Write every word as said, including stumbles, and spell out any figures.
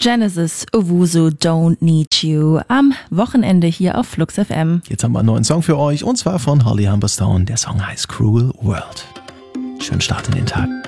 Genesis, Owusu, Don't Need You am Wochenende hier auf Flux F M. Jetzt haben wir einen neuen Song für euch und zwar von Holly Humberstone. Der Song heißt Cruel World. Schönen Start in den Tag.